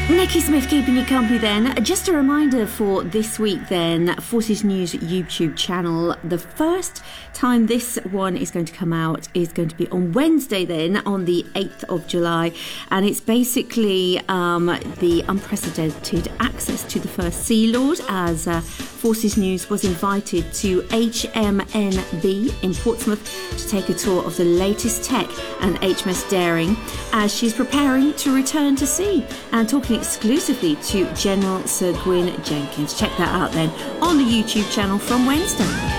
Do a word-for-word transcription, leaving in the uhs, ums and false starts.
Nikki Smith keeping you company then. Just a reminder for this week then, Forces News YouTube channel. The first time this one is going to come out is going to be on Wednesday then, on the eighth of July. And it's basically um, the unprecedented access to the first Sea Lord, as uh, Forces News was invited to H M N B in Portsmouth to take a tour of the latest tech and H M S Daring as she's preparing to return to sea, and talking exclusively to General Sir Gwyn Jenkins. Check that out then on the YouTube channel from Wednesday.